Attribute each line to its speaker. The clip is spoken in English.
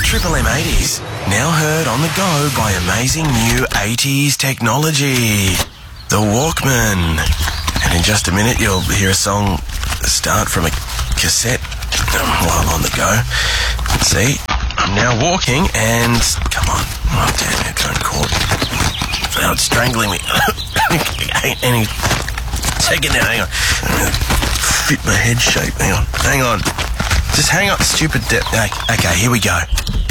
Speaker 1: Triple M 80s, now heard on the go by amazing new 80s technology. The Walkman. And in just a minute, you'll hear a song start from a cassette while on the go. Let's see. I'm now walking and... Come on. Oh, damn it. Don't caught. Oh, it's strangling me. Any second now. Hang on. Fit my head shape. Hang on. Just hang on. Stupid... Okay, here we go.